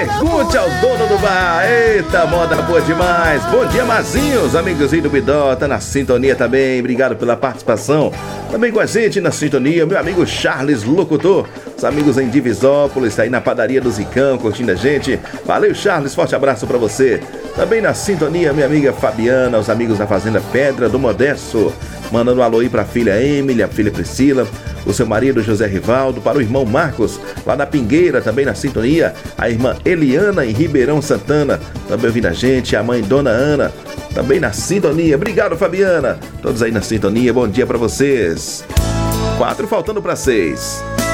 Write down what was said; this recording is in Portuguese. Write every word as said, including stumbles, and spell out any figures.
Pergunte ao dono do bar. Eita, moda boa demais. Bom dia, Mazinhos, amigos do Bidó, tá na sintonia também. Obrigado pela participação. Também com a gente na sintonia, meu amigo Charles Locutor. Os amigos em Divisópolis, tá aí na padaria do Zicão, curtindo a gente. Valeu, Charles, forte abraço pra você. Também na sintonia, minha amiga Fabiana, os amigos da Fazenda Pedra do Modesto. Mandando um alô aí pra filha Emily, a filha Priscila, o seu marido José Rivaldo, para o irmão Marcos, lá na Pingueira, também na sintonia, a irmã Eliana em Ribeirão Santana, também ouvindo a gente, a mãe Dona Ana, também na sintonia. Obrigado, Fabiana. Todos aí na sintonia, bom dia pra vocês. Quatro faltando pra seis.